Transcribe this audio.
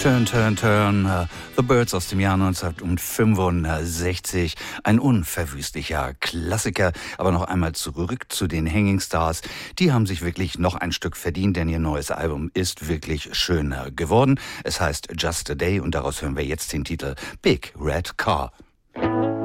Turn, Turn, Turn, The Byrds aus dem Jahr 1965. Ein unverwüstlicher Klassiker. Aber noch einmal zurück zu den Hanging Stars. Die haben sich wirklich noch ein Stück verdient, denn ihr neues Album ist wirklich schön geworden. Es heißt Just a Day und daraus hören wir jetzt den Titel Big Red Car.